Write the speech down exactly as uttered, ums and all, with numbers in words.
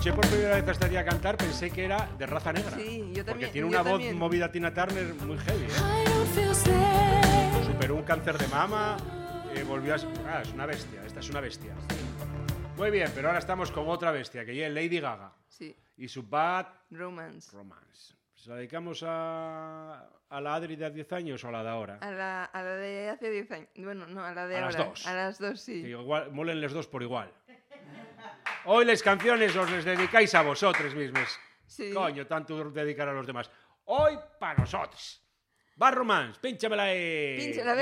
escuché por primera vez a esta tía cantar pensé que era de raza negra. Sí, yo también. Porque tiene yo una también. voz movida Tina Turner muy heavy, ¿eh? Superó un cáncer de mama, eh, volvió a... Ah, es una bestia, esta es una bestia. Muy bien, pero ahora estamos con otra bestia, que ya es Lady Gaga. Sí. Y su Bad Romance. Romance. ¿Se la dedicamos a, a la Adri de hace diez años o a la de ahora? A la, a la de hace diez años. Bueno, no, a la de A ahora. las dos. A las dos, sí. Que igual, molen les dos por igual. Hoy les canciones os les dedicáis a vosotros mismos. Sí. Coño, tanto dedicar a los demás. Hoy para nosotros. Bad Romance, pínchamela ahí. Pínchala,